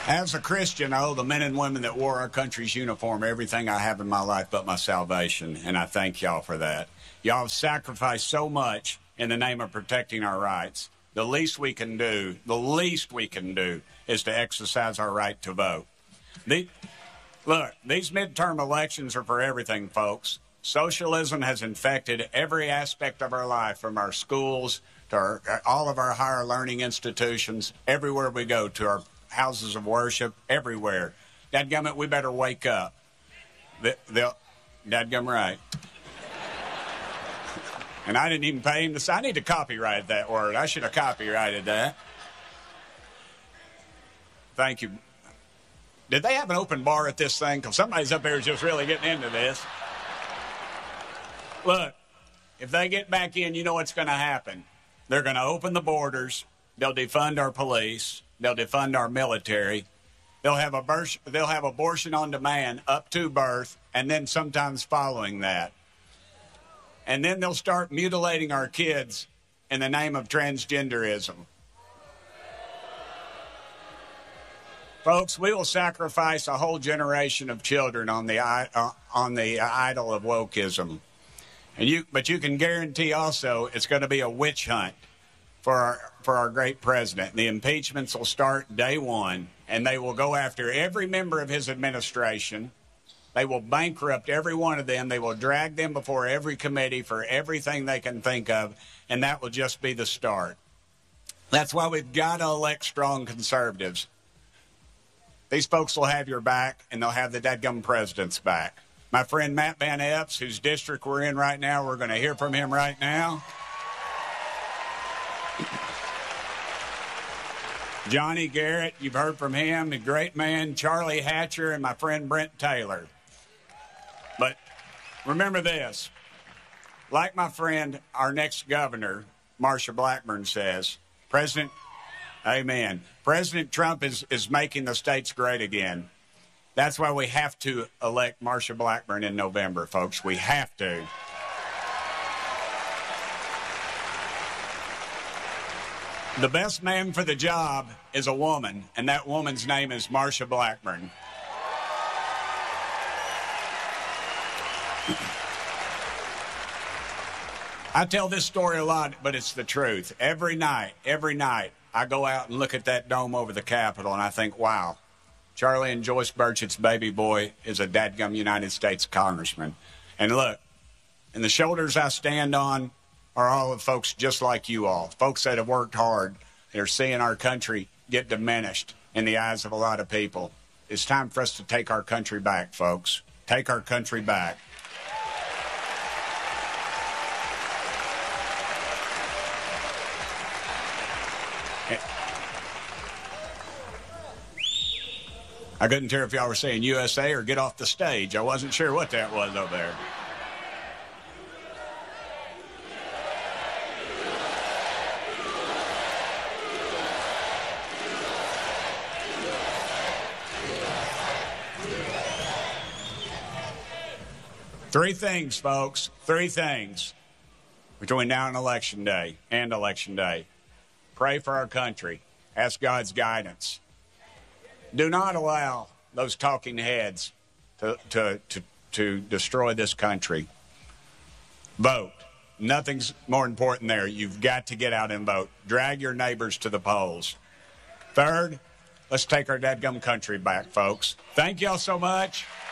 As a Christian, I owe the men and women that wore our country's uniform everything I have in my life but my salvation, and I thank y'all for that. Y'all have sacrificed so much in the name of protecting our rights. The least we can do is to exercise our right to vote. Look, these midterm elections are for everything, folks. Socialism has infected every aspect of our life, from our schools to all of our higher learning institutions, everywhere we go, to our houses of worship, everywhere. Dadgummit, we better wake up. Dadgum right. And I didn't even pay him to say. I need to copyright that word. I should have copyrighted that. Thank you. Did they have an open bar at this thing? Because somebody's up there just really getting into this. Look, if they get back in, you know what's going to happen. They're going to open the borders. They'll defund our police. They'll defund our military. They'll have abortion on demand up to birth, and then sometimes following that. And then they'll start mutilating our kids in the name of transgenderism. Folks, we will sacrifice a whole generation of children on the idol of wokeism. But you can guarantee also it's going to be a witch hunt for our great president. The impeachments will start day one, and they will go after every member of his administration. They will bankrupt every one of them. They will drag them before every committee for everything they can think of, and that will just be the start. That's why we've got to elect strong conservatives. These folks will have your back, and they'll have the dadgum president's back. My friend Matt Van Epps, whose district we're in right now, we're going to hear from him right now. Johnny Garrett, you've heard from him, a great man. Charlie Hatcher, and my friend Brent Taylor. But remember this, like my friend, our next governor, Marsha Blackburn, says, President Trump is making the states great again. That's why we have to elect Marsha Blackburn in November, folks. We have to. The best man for the job is a woman, and that woman's name is Marsha Blackburn. I tell this story a lot, but it's the truth. Every night, I go out and look at that dome over the Capitol, and I think, wow, Charlie and Joyce Burchett's baby boy is a dadgum United States congressman. And look, and the shoulders I stand on are all of folks just like you all, folks that have worked hard. They're seeing our country get diminished in the eyes of a lot of people. It's time for us to take our country back, folks. Take our country back. I couldn't tell if y'all were saying USA or get off the stage. I wasn't sure what that was over there. Three things, folks. Three things between now and Election Day. Pray for our country. Ask God's guidance. Do not allow those talking heads to destroy this country. Vote. Nothing's more important there. You've got to get out and vote. Drag your neighbors to the polls. Third, let's take our dadgum country back, folks. Thank y'all so much.